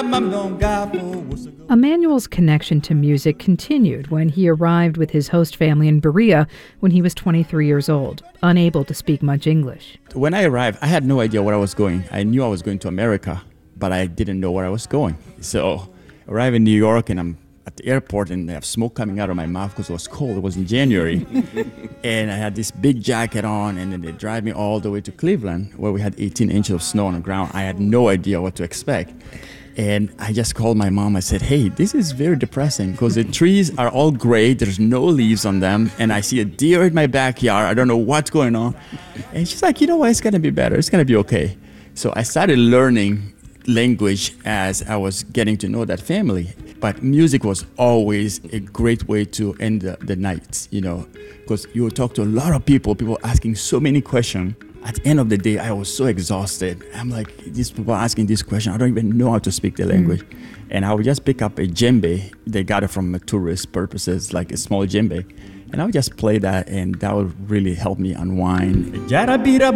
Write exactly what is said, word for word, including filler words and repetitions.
Emmanuel's connection to music continued when he arrived with his host family in Berea when he was twenty-three years old, unable to speak much English. When I arrived, I had no idea where I was going. I knew I was going to America, but I didn't know where I was going. So I arrived in New York, and I'm at the airport, and I have smoke coming out of my mouth because it was cold. It was in January. And I had this big jacket on, and then they drive me all the way to Cleveland, where we had eighteen inches of snow on the ground. I had no idea what to expect. And I just called my mom. I said, hey, this is very depressing because the trees are all gray. There's no leaves on them. And I see a deer in my backyard. I don't know what's going on. And she's like, you know what? It's going to be better. It's going to be okay. So I started learning language as I was getting to know that family. But music was always a great way to end the, the nights, you know, because you would talk to a lot of people, people asking so many questions. At the end of the day, I was so exhausted. I'm like, these people are asking this question. I don't even know how to speak the language. Mm. And I would just pick up a djembe. They got it from tourist purposes, like a small djembe. And I would just play that, and that would really help me unwind.